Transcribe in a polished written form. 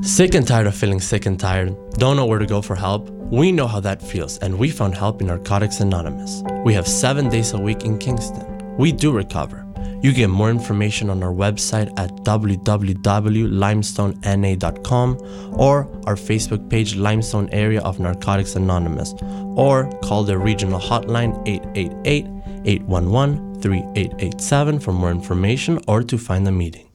Sick and tired of feeling sick and tired? Don't know where to go for help? We know how that feels, and we found help in Narcotics Anonymous. We have 7 days a week in Kingston. We do recover. You get more information on our website at www.limestonena.com or our Facebook page, Limestone Area of Narcotics Anonymous, or call the regional hotline 888-811-3887 for more information or to find a meeting.